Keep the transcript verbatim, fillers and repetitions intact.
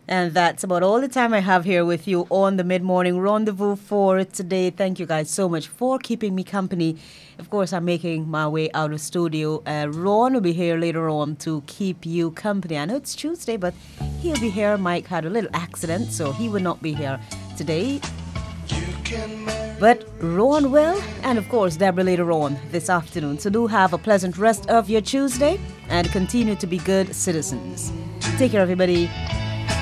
And that's about all the time I have here with you on the mid-morning rendezvous for today. Thank you guys so much for keeping me company. Of course, I'm making my way out of studio. Uh, Ron will be here later on to keep you company. I know it's Tuesday, but he'll be here. Mike had a little accident, so he will not be here today. But Ron will, and of course, Deborah later on this afternoon. So do have a pleasant rest of your Tuesday and continue to be good citizens. Take care, everybody.